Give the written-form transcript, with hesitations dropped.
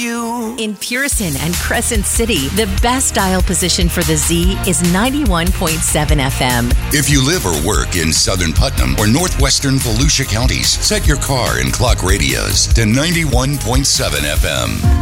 you. In Pearson and Crescent City, the best dial position for the Z is 91.7 FM. If you live or work in southern Putnam or northwestern Volusia counties, set your car and clock radios to 91.7 FM.